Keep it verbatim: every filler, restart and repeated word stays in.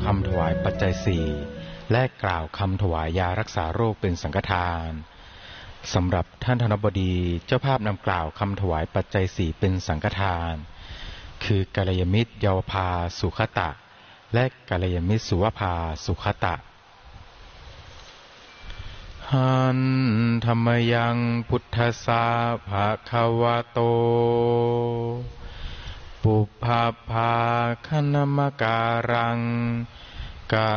คำถวายปัจจัยสี่และกล่าวคำถวายยารักษาโรคเป็นสังฆทานสำหรับท่านธนบดีเจ้าภาพนำกล่าวคำถวายปัจจัยสี่เป็นสังฆทานคือกัลยาณมิตรเยาวภาสุขตะและกัลยาณมิตรสุวภาสุขตะหันธรรมยังพุทธสาภะคะวะโตปุพพาคณมการังกะ